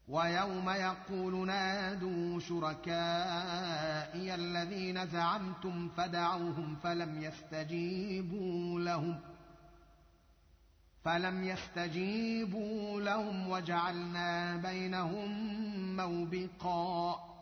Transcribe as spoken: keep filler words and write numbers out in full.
ويوم يقول نادوا شركائي الذين زعمتم فدعوهم فلم يستجيبوا لهم فلم يستجيبوا لهم وجعلنا بينهم موبقا